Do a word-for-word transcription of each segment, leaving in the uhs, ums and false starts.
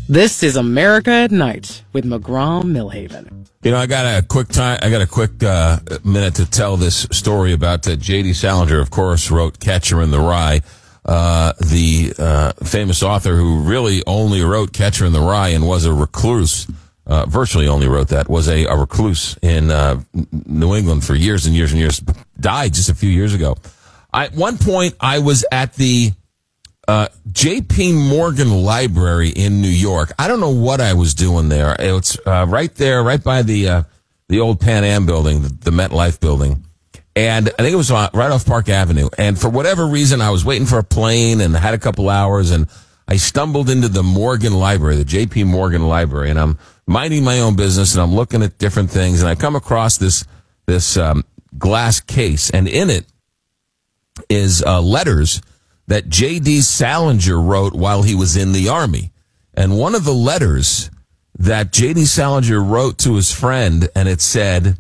This is America at Night with McGraw-Millhaven. You know, I got a quick time. I got a quick uh, minute to tell this story about uh, J D. Salinger. Of course, wrote Catcher in the Rye. Uh, the uh, famous author who really only wrote Catcher in the Rye and was a recluse, uh, virtually only wrote that, was a, a recluse in uh, New England for years and years and years. Died just a few years ago. I, at one point, I was at the Uh, J P. Morgan Library in New York. I don't know what I was doing there. It's uh, right there, right by the uh, the old Pan Am building, the, the MetLife building. And I think it was right off Park Avenue. And for whatever reason, I was waiting for a plane and had a couple hours, and I stumbled into the Morgan Library, the J P. Morgan Library, and I'm minding my own business, and I'm looking at different things, and I come across this this um, glass case, and in it is uh, letters that J D. Salinger wrote while he was in the Army. And one of the letters that J D. Salinger wrote to his friend, and it said,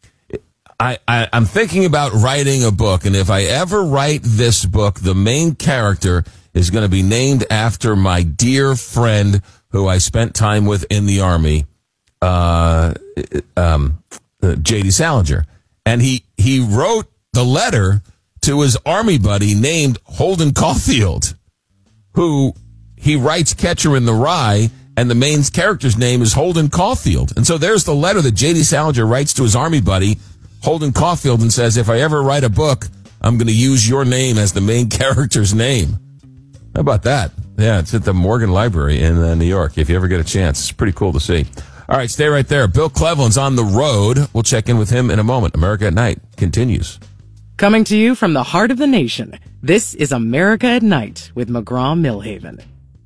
I, I, I'm thinking about writing a book, and if I ever write this book, the main character is going to be named after my dear friend who I spent time with in the Army, uh, um, uh, J D. Salinger. And he, he wrote the letter to his Army buddy named Holden Caulfield, who he writes Catcher in the Rye, and the main character's name is Holden Caulfield. And so there's the letter that J D. Salinger writes to his Army buddy, Holden Caulfield, and says, if I ever write a book, I'm going to use your name as the main character's name. How about that? Yeah, it's at the Morgan Library in uh, New York, if you ever get a chance. It's pretty cool to see. All right, stay right there. Bill Cleveland's on the road. We'll check in with him in a moment. America at Night continues. Coming to you from the heart of the nation, this is America at Night with McGraw-Millhaven.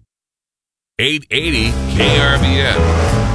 eight eighty K R B N.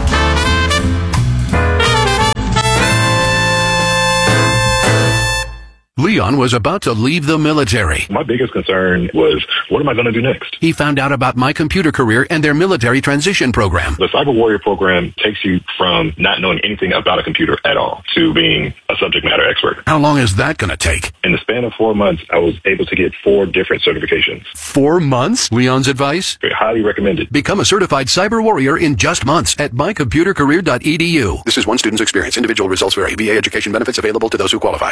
Leon was about to leave the military. My biggest concern was, what am I going to do next? He found out about My Computer Career and their military transition program. The Cyber Warrior program takes you from not knowing anything about a computer at all to being a subject matter expert. How long is that going to take? In the span of four months, I was able to get four different certifications. Four months? Leon's advice? Highly recommended. Become a certified Cyber Warrior in just months at my computer career dot e d u. This is one student's experience. Individual results vary. V A education benefits available to those who qualify.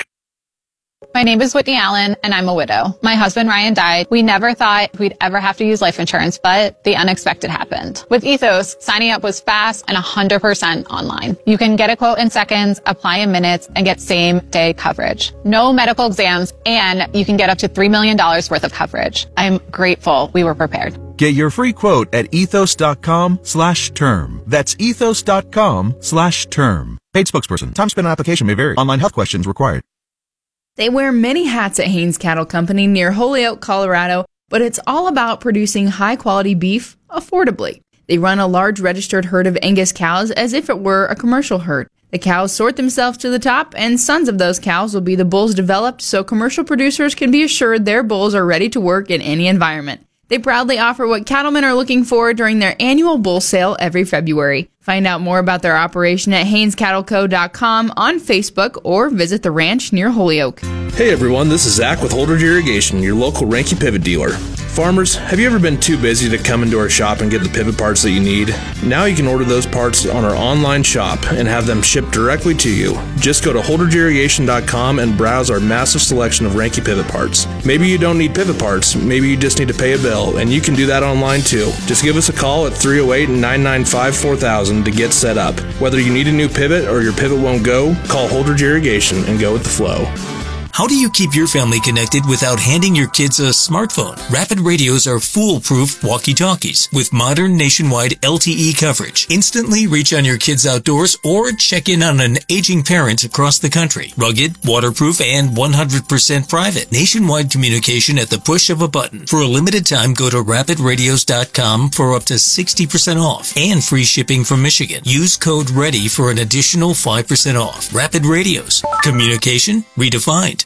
My name is Whitney Allen, and I'm a widow. My husband, Ryan, died. We never thought we'd ever have to use life insurance, but the unexpected happened. With Ethos, signing up was fast and one hundred percent online. You can get a quote in seconds, apply in minutes, and get same-day coverage. No medical exams, and you can get up to three million dollars worth of coverage. I'm grateful we were prepared. Get your free quote at ethos.com slash term. That's ethos.com slash term. Paid spokesperson. Time spent on application may vary. Online health questions required. They wear many hats at Haines Cattle Company near Holyoke, Colorado, but it's all about producing high-quality beef affordably. They run a large registered herd of Angus cows as if it were a commercial herd. The cows sort themselves to the top, and sons of those cows will be the bulls developed so commercial producers can be assured their bulls are ready to work in any environment. They proudly offer what cattlemen are looking for during their annual bull sale every February. Find out more about their operation at Haines Cattle Co dot com on Facebook or visit the ranch near Holyoke. Hey everyone, this is Zach with Holdridge Irrigation, your local Ranky Pivot dealer. Farmers, have you ever been too busy to come into our shop and get the pivot parts that you need? Now you can order those parts on our online shop and have them shipped directly to you. Just go to holdridge irrigation dot com and browse our massive selection of Ranky pivot parts. Maybe you don't need pivot parts, maybe you just need to pay a bill, and you can do that online too. Just give us a call at three oh eight, nine nine five, four thousand to get set up. Whether you need a new pivot or your pivot won't go, call Holdridge Irrigation and go with the flow. How do you keep your family connected without handing your kids a smartphone? Rapid Radios are foolproof walkie-talkies with modern nationwide L T E coverage. Instantly reach on your kids outdoors or check in on an aging parent across the country. Rugged, waterproof, and one hundred percent private. Nationwide communication at the push of a button. For a limited time, go to rapid radios dot com for up to sixty percent off and free shipping from Michigan. Use code READY for an additional five percent off. Rapid Radios. Communication redefined.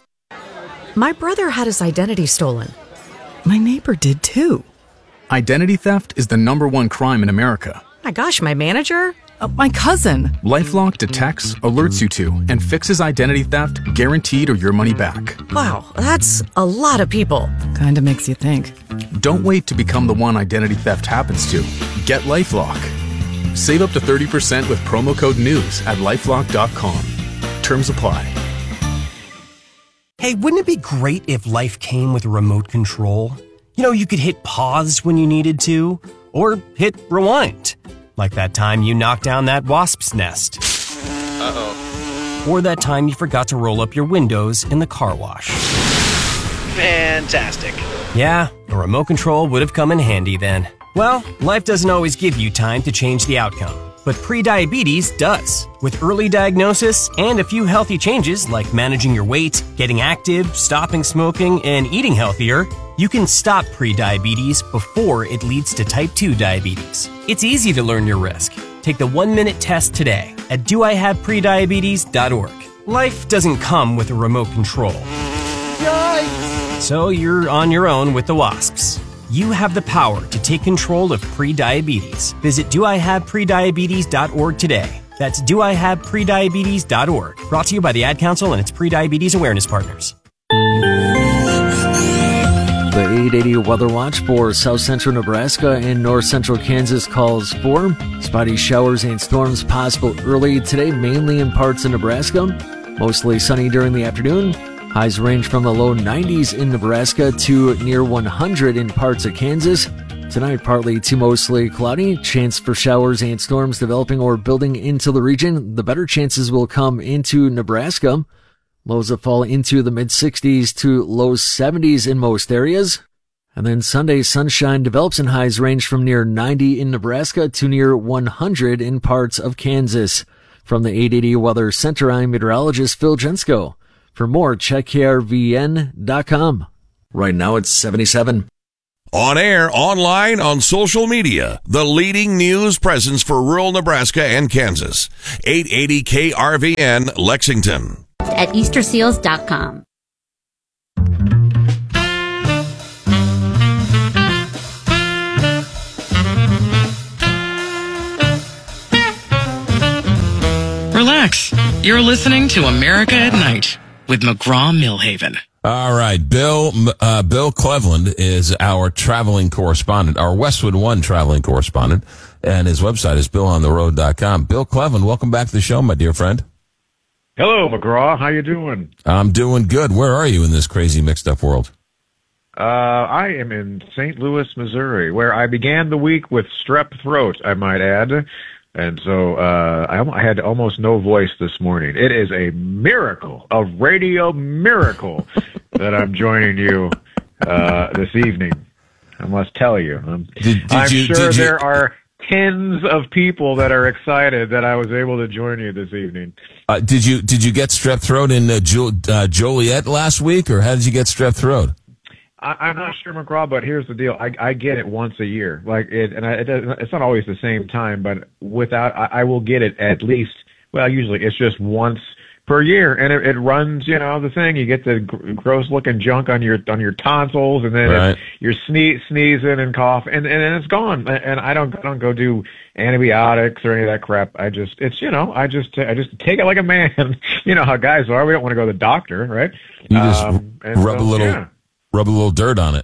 My brother had his identity stolen. My neighbor did too. Identity theft is the number one crime in America. My gosh, my manager? Uh, my cousin. LifeLock detects, alerts you to, and fixes identity theft guaranteed or your money back. Wow, that's a lot of people. Kinda makes you think. Don't wait to become the one identity theft happens to. Get LifeLock. Save up to thirty percent with promo code NEWS at lifelock dot com. Terms apply. Hey, wouldn't it be great if life came with a remote control? You know, you could hit pause when you needed to, or hit rewind. Like that time you knocked down that wasp's nest. Uh-oh. Or that time you forgot to roll up your windows in the car wash. Fantastic. Yeah, a remote control would have come in handy then. Well, life doesn't always give you time to change the outcome, but prediabetes does. With early diagnosis and a few healthy changes like managing your weight, getting active, stopping smoking, and eating healthier, you can stop prediabetes before it leads to type two diabetes. It's easy to learn your risk. Take the one-minute test today at do I have prediabetes dot org. Life doesn't come with a remote control. Yikes! So you're on your own with the wasps. You have the power to take control of prediabetes. Visit do I have prediabetes dot org today. That's do I have prediabetes dot org. Brought to you by the Ad Council and its Prediabetes Awareness Partners. The eight eighty Weather Watch for south central Nebraska and north central Kansas calls for spotty showers and storms possible early today, mainly in parts of Nebraska. Mostly sunny during the afternoon. Highs range from the low nineties in Nebraska to near one hundred in parts of Kansas. Tonight, partly to mostly cloudy. Chance for showers and storms developing or building into the region. The better chances will come into Nebraska. Lows will fall into the mid sixties to low seventies in most areas. And then Sunday, sunshine develops and highs range from near ninety in Nebraska to near one hundred in parts of Kansas. From the eight eighty Weather Center, I'm meteorologist Phil Jensko. For more, check K R V N dot com. Right now it's seventy-seven. On air, online, on social media, the leading news presence for rural Nebraska and Kansas. eight eighty K R V N Lexington. At Easter Seals dot com. Relax. You're listening to America at Night with McGraw-Millhaven. All right, Bill uh, Bill Cleveland is our traveling correspondent, our Westwood One traveling correspondent, and his website is bill on the road dot com. Bill Cleveland, welcome back to the show, my dear friend. Hello, McGraw. How you doing? I'm doing good. Where are you in this crazy mixed-up world? Uh, I am in Saint Louis, Missouri, where I began the week with strep throat, I might add. And so uh, I had almost no voice this morning. It is a miracle, a radio miracle, that I'm joining you uh, this evening. I must tell you. I'm, did, did I'm you, sure did you, there are tens of people that are excited that I was able to join you this evening. Uh, did you did you get strep throat in uh, jo- uh, Joliet last week, or how did you get strep throat? I, I'm not sure, McGraw, but here's the deal. I, I get it once a year. Like it, and I, it doesn't, it's not always the same time, but without, I, I will get it at least, well, usually it's just once per year, and it, it runs, you know, the thing. You get the gr- gross looking junk on your, on your tonsils, and then right. it's, you're sneeze, sneezing and cough, and, and then it's gone. And I don't, I don't go do antibiotics or any of that crap. I just, it's, you know, I just, I just take it like a man. You know how guys are. We don't want to go to the doctor, right? You just um, rub so, a little. Yeah. Rub a little dirt on it.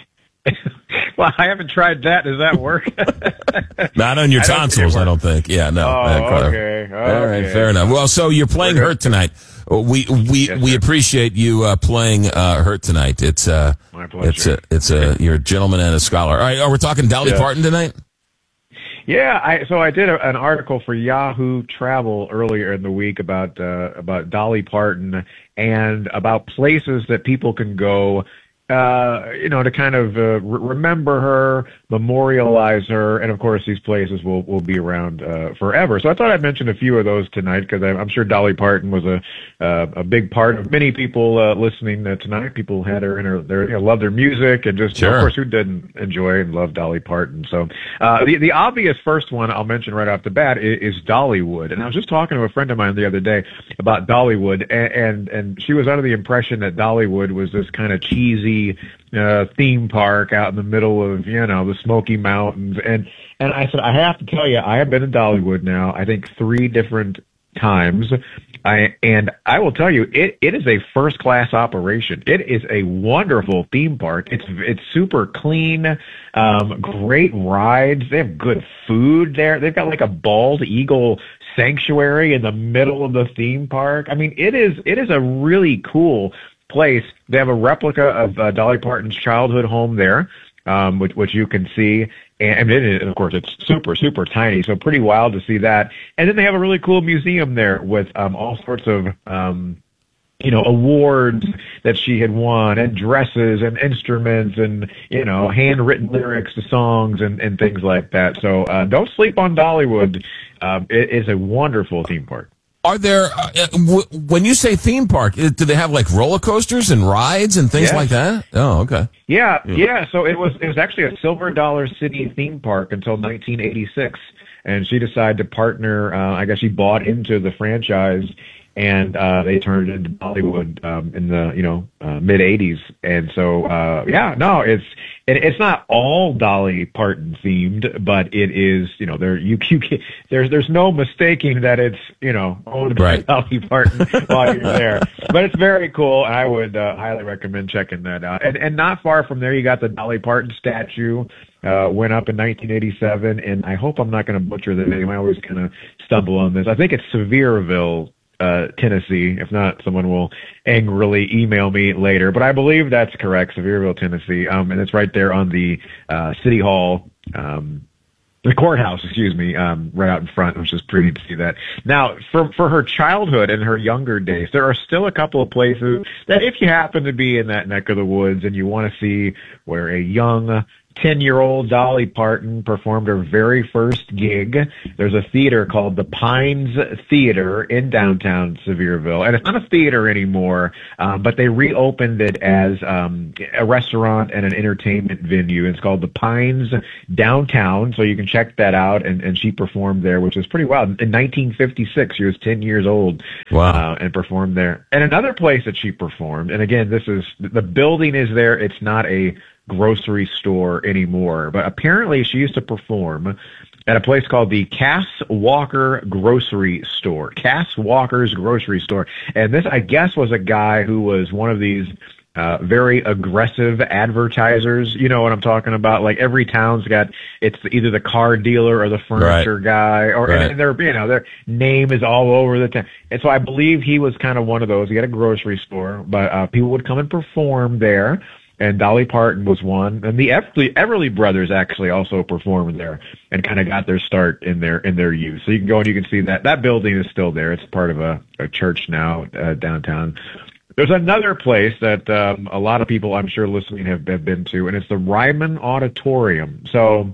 Well, I haven't tried that. Does that work? Not on your tonsils, I don't think. Yeah, no. Oh, uh, okay. All right, okay. fair enough. Well, so you're playing Okay. Hurt tonight. We we Yes, we sir. appreciate you uh, playing uh, Hurt tonight. It's uh, My pleasure. it's a it's a you're a gentleman and a scholar. All right, are we talking Dolly Yeah. Parton tonight? Yeah, I, so I did a, an article for Yahoo Travel earlier in the week about uh, about Dolly Parton and about places that people can go, uh, you know, to kind of uh, re- remember her, memorialize her, and of course these places will will be around uh, forever. So I thought I'd mention a few of those tonight because I'm sure Dolly Parton was a uh, a big part of many people uh, listening uh, tonight. People had her in her, their, you know, loved her music, and just Sure. of course who didn't enjoy and love Dolly Parton. So uh, the the obvious first one I'll mention right off the bat is, is Dollywood. And I was just talking to a friend of mine the other day about Dollywood, and and, and she was under the impression that Dollywood was this kind of cheesy uh, theme park out in the middle of, you know, the Smoky Mountains. And, and I said, I have to tell you, I have been in Dollywood now, I think three different times. I, and I will tell you, it, it is a first class operation. It is a wonderful theme park. It's, it's super clean, um, great rides. They have good food there. They've got like a bald eagle sanctuary in the middle of the theme park. I mean, it is, it is a really cool place. They have a replica of uh, Dolly Parton's childhood home there, um, which, which you can see. And, it is, and of course, it's super, super tiny, so pretty wild to see that. And then they have a really cool museum there with um, all sorts of, um, you know, awards that she had won, and dresses and instruments and, you know, handwritten lyrics to songs and, and things like that. So uh, don't sleep on Dollywood. Um, it is a wonderful theme park. Are there, uh, w- when you say theme park, do they have like roller coasters and rides and things Yes. like that? Oh, okay. Yeah, Yeah. yeah. So it was it was actually a Silver Dollar City theme park until nineteen eighty-six, and she decided to partner. Uh, I guess she bought into the franchise, and uh, they turned it into Bollywood um, in the you know uh, mid eighties. And so uh, yeah, no, it's it, it's not all Dolly Parton themed, but it is you know there you you can, there's there's no mistaking that it's you know owned Right. by Dolly Parton while you're there. But it's very cool. I would uh, highly recommend checking that out. And and not far from there, you got the Dolly Parton statue. Uh, went up in nineteen eighty-seven, and I hope I'm not going to butcher the name. I always kind of stumble on this. I think it's Sevierville, uh, Tennessee. If not, someone will angrily email me later. But I believe that's correct, Sevierville, Tennessee. Um, and it's right there on the uh, City Hall, um, the courthouse, excuse me, um, right out in front, which is pretty to see that. Now, for for her childhood and her younger days, there are still a couple of places that if you happen to be in that neck of the woods and you want to see where a young ten-year-old Dolly Parton performed her very first gig. There's a theater called the Pines Theater in downtown Sevierville, and it's not a theater anymore, um, but they reopened it as um, a restaurant and an entertainment venue. It's called the Pines Downtown, so you can check that out, and, and she performed there, which is pretty wild. In nineteen fifty-six, she was ten years old. Wow. Uh, and performed there. And another place that she performed, and again, this is, the building is there, it's not a grocery store anymore, but apparently she used to perform at a place called the Cass Walker Grocery Store. Cass Walker's Grocery Store. And this, I guess, was a guy who was one of these uh, very aggressive advertisers. You know what I'm talking about? Like every town's got, it's either the car dealer or the furniture Right. guy, or Right. and their, you know, their name is all over the town. And so I believe he was kind of one of those. He had a grocery store, but uh, people would come and perform there. And Dolly Parton was one, and the Everly, Everly Brothers actually also performed there and kind of got their start in their in their youth. So you can go and you can see that that building is still there. It's part of a, a church now uh, downtown. There's another place that um, a lot of people I'm sure listening have, have been to, and it's the Ryman Auditorium. So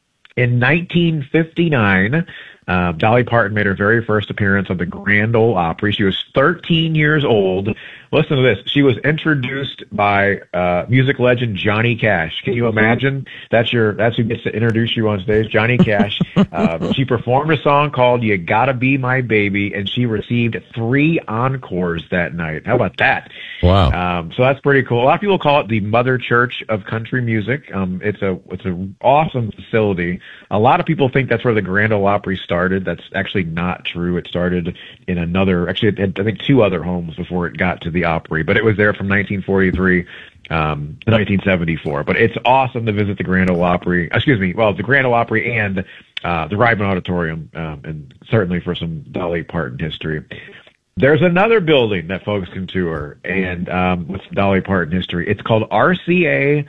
in nineteen fifty-nine, uh, Dolly Parton made her very first appearance at the Grand Ole Opry. She was thirteen years old. Listen to this. She was introduced by uh, music legend Johnny Cash. Can you imagine? That's your. That's who gets to introduce you on stage, Johnny Cash. um, she performed a song called "You Gotta Be My Baby," and she received three encores that night. How about that? Wow. Um, so that's pretty cool. A lot of people call it the Mother Church of Country Music. Um, it's a it's an awesome facility. A lot of people think that's where the Grand Ole Opry started. That's actually not true. It started in another. Actually, it had, I think two other homes before it got to the Opry, but it was there from nineteen forty-three um, to nineteen seventy-four. But it's awesome to visit the Grand Ole Opry. Excuse me. Well, the Grand Ole Opry and uh, the Ryman Auditorium, um, and certainly for some Dolly Parton history. There's another building that folks can tour, and um, with Dolly Parton history. It's called R C A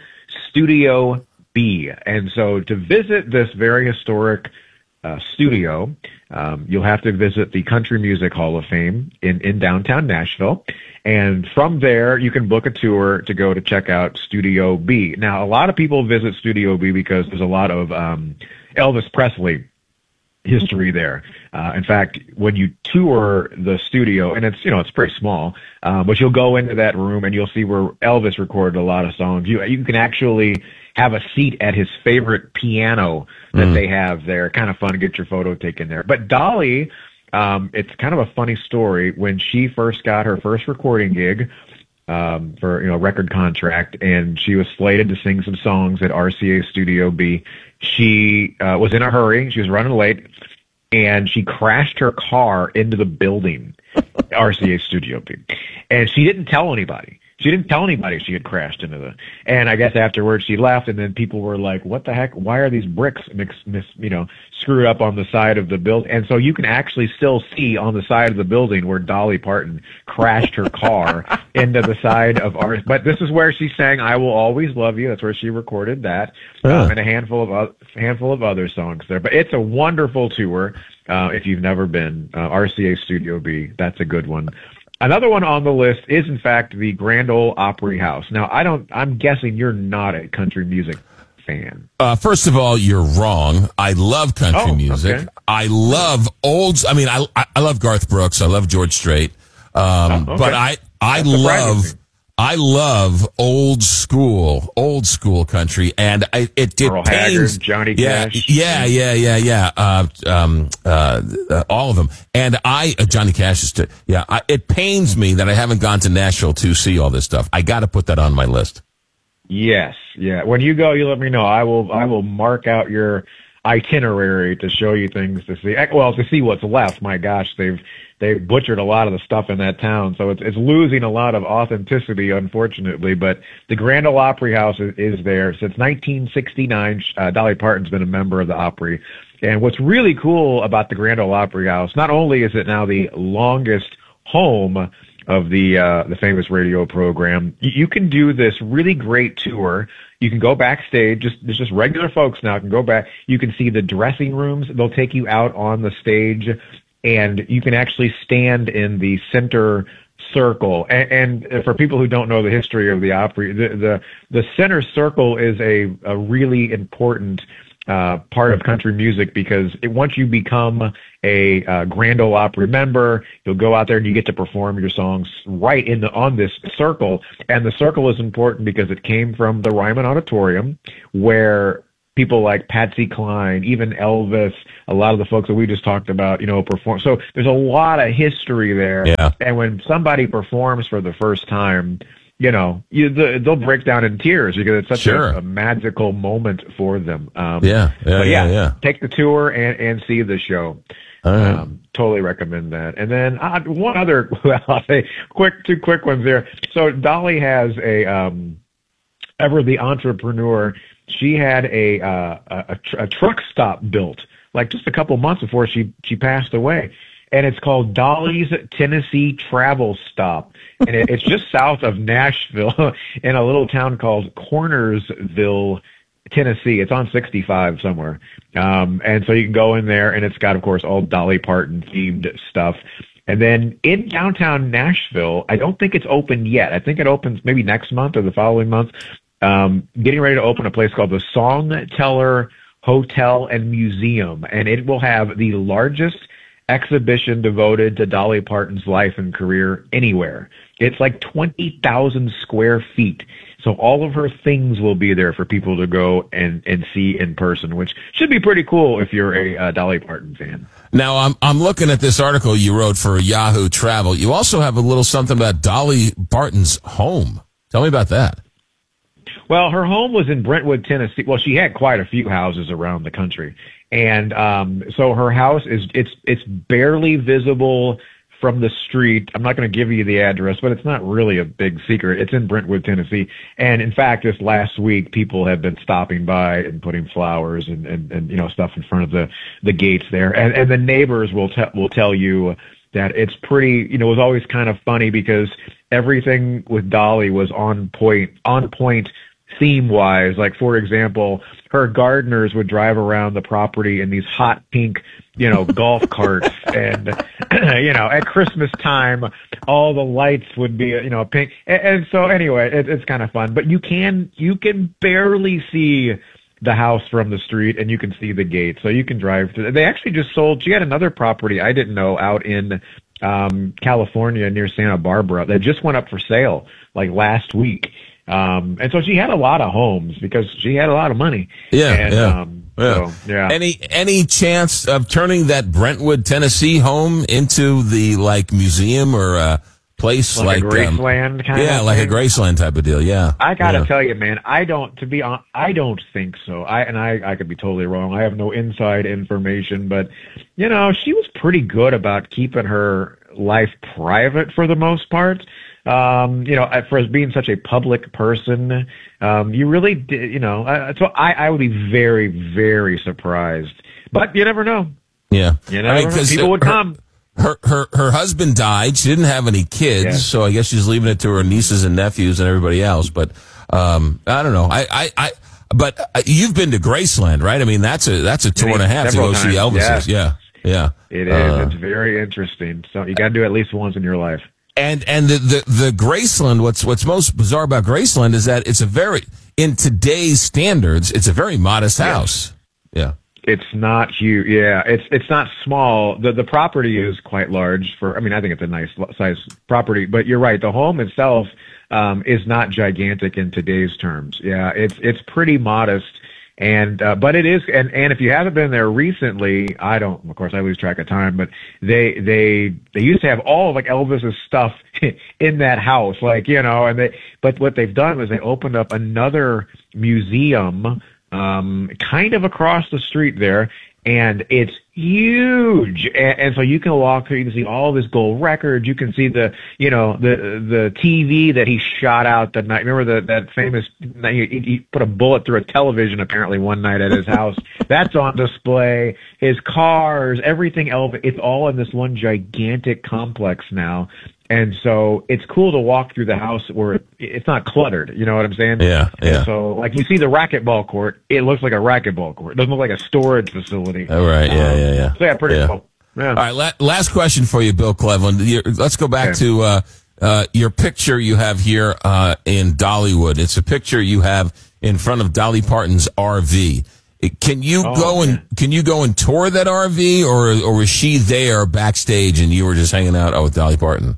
Studio B. And so to visit this very historic uh, studio, um, you'll have to visit the Country Music Hall of Fame in, in downtown Nashville. And from there, you can book a tour to go to check out Studio B. Now, a lot of people visit Studio B because there's a lot of um, Elvis Presley history there. Uh, in fact, when you tour the studio, and it's, you know, it's pretty small, um, but you'll go into that room and you'll see where Elvis recorded a lot of songs. You, you can actually have a seat at his favorite piano that mm. they have there. Kind of fun to get your photo taken there. But Dolly, um, it's kind of a funny story. When she first got her first recording gig, um, for, you know, record contract, and she was slated to sing some songs at R C A Studio B. She uh, was in a hurry. She was running late, and she crashed her car into the building, R C A Studio B. And she didn't tell anybody. She didn't tell anybody she had crashed into the, and I guess afterwards she left, and then people were like, what the heck? Why are these bricks mix, mis, you know, screwed up on the side of the building? And so you can actually still see on the side of the building where Dolly Parton crashed her car into the side of ours. But this is where she sang I Will Always Love You. That's where she recorded that, Yeah. um, and a handful of, a handful of other songs there. But it's a wonderful tour. Uh, if you've never been, uh, R C A Studio B, that's a good one. Another one on the list is, in fact, the Grand Ole Opry House. Now, I don't, I'm guessing you're not a country music fan. Uh, first of all, you're wrong. I love country Oh, music. okay. I love old, I mean, I, I love Garth Brooks. I love George Strait. Um, Oh, okay. but I, I That's surprising love, to me. I love old school, old school country, and I, it, it Earl pains, Haggard, Johnny yeah, Cash. yeah, yeah, yeah, yeah, uh, um, uh, uh, all of them, and I, uh, Johnny Cash is, t- yeah, I, it pains me that I haven't gone to Nashville to see all this stuff. I got to put that on my list. Yes, yeah. When you go, you let me know. I will, I will mark out your itinerary to show you things to see. Well, to see what's left. My gosh, they've they've butchered a lot of the stuff in that town, so it's it's losing a lot of authenticity, unfortunately. But the Grand Ole Opry House is, is there since nineteen sixty-nine. Uh, Dolly Parton's been a member of the Opry, and what's really cool about the Grand Ole Opry House, not only is it now the longest home of the uh, the famous radio program, you, you can do this really great tour. You can go backstage. Just there's just regular folks now can go back. You can see the dressing rooms. They'll take you out on the stage, and you can actually stand in the center circle. And, and for people who don't know the history of the Opry, the the, the center circle is a, a really important uh, part of country music, because it, once you become a uh, Grand Ole Opry member, you'll go out there and you get to perform your songs right in the on this circle. And the circle is important because it came from the Ryman Auditorium, where people like Patsy Cline, even Elvis, a lot of the folks that we just talked about, you know, perform. So there's a lot of history there. Yeah. And when somebody performs for the first time, you know, you, the, they'll break down in tears because it's such Sure. a, a magical moment for them. Um, Yeah, yeah, but yeah, yeah. Take the tour and, and see the show. All right. Um, totally recommend that. And then uh, one other, well, I'll say quick, two quick ones there. So Dolly has a, um, ever the entrepreneur, she had a, uh, a, tr- a truck stop built like just a couple months before she, she passed away. And it's called Dolly's Tennessee Travel Stop. And it, it's just south of Nashville in a little town called Cornersville, Tennessee. It's on sixty-five somewhere. Um, and so you can go in there, and it's got, of course, all Dolly Parton themed stuff. And then in downtown Nashville, I don't think it's open yet. I think it opens maybe next month or the following month. Um, getting ready to open a place called the Songteller Hotel and Museum. And it will have the largest exhibition devoted to Dolly Parton's life and career anywhere. It's like twenty thousand square feet. So all of her things will be there for people to go and, and see in person, which should be pretty cool if you're a uh, Dolly Parton fan. Now, I'm I'm looking at this article you wrote for Yahoo Travel. You also have a little something about Dolly Parton's home. Tell me about that. Well, her home was in Brentwood, Tennessee. Well, she had quite a few houses around the country. And um, so her house is it's it's barely visible from the street. I'm not going to give you the address, but it's not really a big secret. It's in Brentwood, Tennessee. And in fact, this last week, people have been stopping by and putting flowers and, and, and you know, stuff in front of the, the gates there. And, and the neighbors will tell, will tell you that it's pretty, you know, it was always kind of funny because everything with Dolly was on point, on point theme wise. Like, for example, her gardeners would drive around the property in these hot pink, you know, golf carts. And, you know, at Christmas time, all the lights would be, you know, pink. And, and so anyway, it, it's kind of fun, but you can, you can barely see the house from the street, and you can see the gate. So you can drive through. They actually just sold, she had another property I didn't know out in, um, California near Santa Barbara that just went up for sale like last week. Um, and so she had a lot of homes because she had a lot of money. Yeah, and, yeah, um, yeah. So, yeah. Any any chance of turning that Brentwood, Tennessee home into the like museum or uh, place like, like, a um, Graceland kind yeah, of like thing? a Graceland type of deal. Yeah, I gotta yeah. tell you, man, I don't. To be honest, I don't think so. I and I, I could be totally wrong. I have no inside information, but you know, she was pretty good about keeping her life private for the most part. Um, you know, for being such a public person, um, you really, did, you know. Uh, so I, I would be very, very surprised. But you never know. Yeah, you never I mean, know. People her, would come. Her, her her husband died. She didn't have any kids, Yeah. so I guess she's leaving it to her nieces and nephews and everybody else. But um, I don't know. I, I, I but uh, you've been to Graceland, right? I mean, that's a that's a tour and a half to go Several see times, Elvis's. yeah. Yeah, yeah. It is. Uh, It's very interesting. So you got to do it at least once in your life. And and the, the the Graceland, what's what's most bizarre about Graceland is that it's a very, in today's standards, it's a very modest house. Yeah. It's not huge. Yeah, it's it's not small. The the property is quite large for, I mean, I think it's a nice size property, but you're right. The home itself um, is not gigantic in today's terms. Yeah, it's it's pretty modest. And, uh, but it is, and, and if you haven't been there recently, I don't, of course I lose track of time, but they, they, they used to have all of like Elvis's stuff in that house, like, you know, and they, but what they've done was they opened up another museum, um, kind of across the street there, and it's huge. And, and so you can walk through, you can see all of his gold records, you can see the, you know, the, the T V that he shot out that night. Remember the, that famous, he, he put a bullet through a television apparently one night at his house. That's on display. His cars, everything Elvis, it's all in this one gigantic complex now. And so it's cool to walk through the house where it's not cluttered. You know what I'm saying? Yeah, yeah. And so, like, you see the racquetball court, it looks like a racquetball court. It doesn't look like a storage facility. All right. Yeah, Um, yeah, yeah. So, yeah, pretty Yeah. cool. Yeah. All right. La- last question for you, Bill Cleveland. Your, let's go back Okay. to uh, uh, your picture you have here uh, in Dollywood. It's a picture you have in front of Dolly Parton's R V. It- Can you Oh, go and can you go and tour that R V, or or was she there backstage and you were just hanging out with Dolly Parton?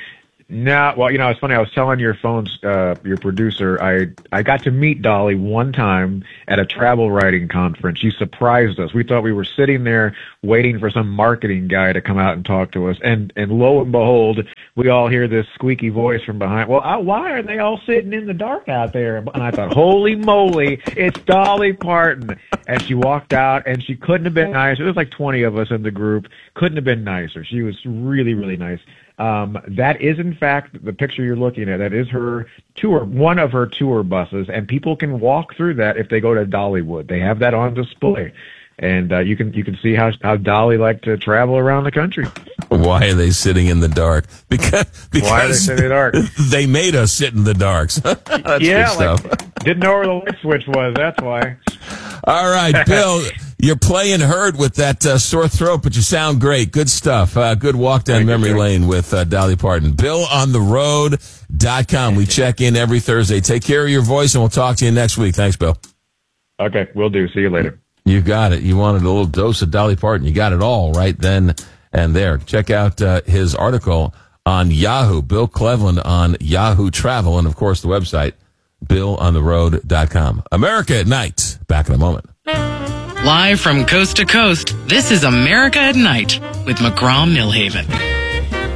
No, well, you know, it's funny. I was telling your phone's, uh, your producer, I, I got to meet Dolly one time at a travel writing conference. She surprised us. We thought we were sitting there waiting for some marketing guy to come out and talk to us. And, and lo and behold, we all hear this squeaky voice from behind. Well, uh, why are they all sitting in the dark out there? And I thought, holy moly, it's Dolly Parton. And she walked out, and she couldn't have been nicer. There was like twenty of us in the group. Couldn't have been nicer. She was really, really nice. Um, that is, in fact, the picture you're looking at. That is her tour, one of her tour buses, and people can walk through that if they go to Dollywood. They have that on display, and uh, you can you can see how how Dolly liked to travel around the country. Why are they sitting in the dark? Because because Why are they sitting in the dark? They made us sit in the dark. That's yeah, good stuff. like didn't know where the light switch was. That's why. All right, Bill, you're playing herd with that uh, sore throat, but you sound great. Good stuff. Uh, good walk down Thank memory you, sir. lane with uh, Dolly Parton. Bill on the road dot com. We check in every Thursday. Take care of your voice, and we'll talk to you next week. Thanks, Bill. Okay, will do. See you later. You got it. You wanted a little dose of Dolly Parton. You got it all right then and there. Check out uh, his article on Yahoo. Bill Cleveland on Yahoo Travel, and, of course, the website, bill on the road dot com. America at Night. Back in a moment. Live from coast to coast, this is America at Night with McGraw Millhaven.